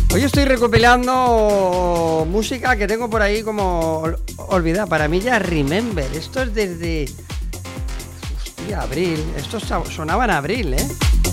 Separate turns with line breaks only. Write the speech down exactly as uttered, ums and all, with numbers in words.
Hoy estoy recopilando música que tengo por ahí como olvidada. Para mí ya Remember. Esto es desde... Hostia, abril. Esto sonaba en abril, ¿eh?